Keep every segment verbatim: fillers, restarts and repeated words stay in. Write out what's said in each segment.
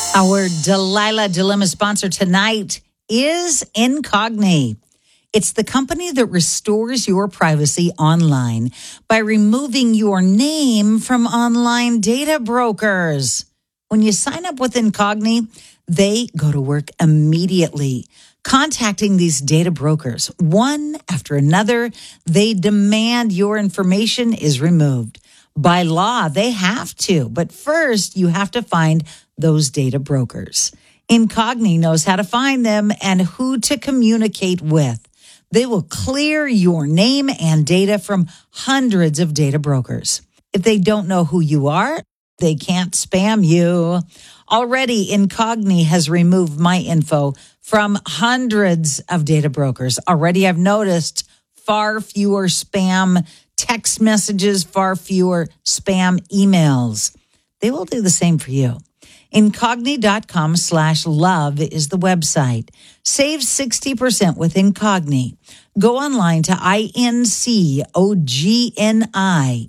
Our Delilah Dilemma sponsor tonight is Incogni. It's the company that restores your privacy online by removing your name from online data brokers. When you sign up with Incogni, they go to work immediately, contacting these data brokers. One after another, they demand your information is removed. By law, they have to. But first, you have to find those data brokers. Incogni knows how to find them and who to communicate with. They will clear your name and data from hundreds of data brokers. If they don't know who you are, they can't spam you. Already, Incogni has removed my info from hundreds of data brokers. Already, I've noticed far fewer spam text messages, far fewer spam emails. They will do the same for you. Incogni.com slash love is the website. Save sixty percent with Incogni. Go online to I N C O G N I,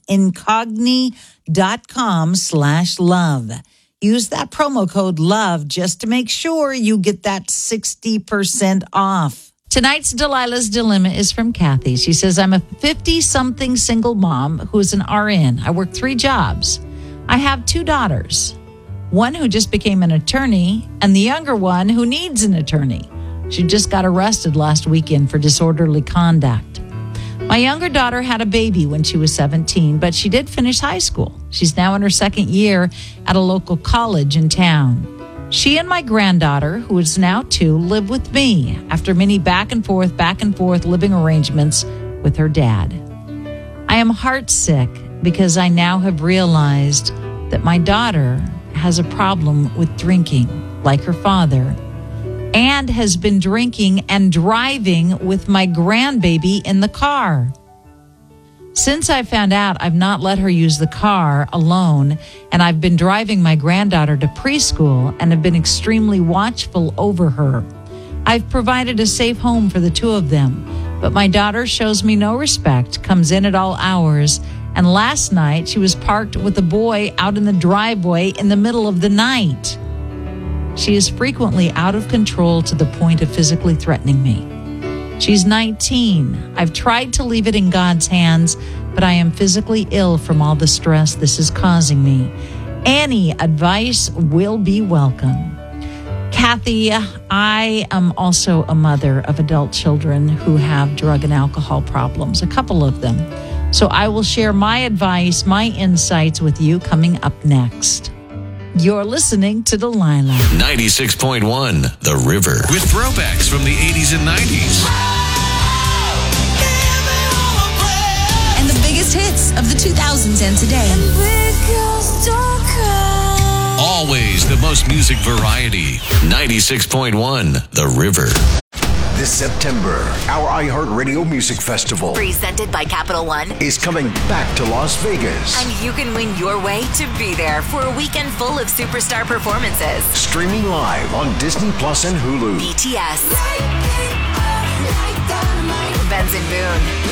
Incogni.com slash love. Use that promo code LOVE just to make sure you get that sixty percent off. Tonight's Delilah's Dilemma is from Kathy. She says, I'm a fifty-something single mom who is an R N. I work three jobs. I have two daughters. One who just became an attorney, and the younger one who needs an attorney. She just got arrested last weekend for disorderly conduct. My younger daughter had a baby when she was seventeen, but she did finish high school. She's now in her second year at a local college in town. She and my granddaughter, who is now two, live with me after many back and forth, back and forth living arrangements with her dad. I am heartsick because I now have realized that my daughter has a problem with drinking, like her father, and has been drinking and driving with my grandbaby in the car. Since I found out, I've not let her use the car alone, and I've been driving my granddaughter to preschool and have been extremely watchful over her. I've provided a safe home for the two of them, but my daughter shows me no respect, comes in at all hours, and last night she was parked with a boy out in the driveway in the middle of the night. She is frequently out of control to the point of physically threatening me. She's nineteen. I've tried to leave it in God's hands, but I am physically ill from all the stress this is causing me. Any advice will be welcome. Kathy, I am also a mother of adult children who have drug and alcohol problems, a couple of them. So I will share my advice, my insights with you coming up next. You're listening to Delilah. ninety-six point one, The River. With throwbacks from the eighties and nineties. And the biggest hits of the two thousands and today. Always the most music variety. ninety-six point one, The River. This September, our iHeartRadio Music Festival, presented by Capital One, is coming back to Las Vegas. And you can win your way to be there for a weekend full of superstar performances. Streaming live on Disney Plus and Hulu. B T S, Benson Boone,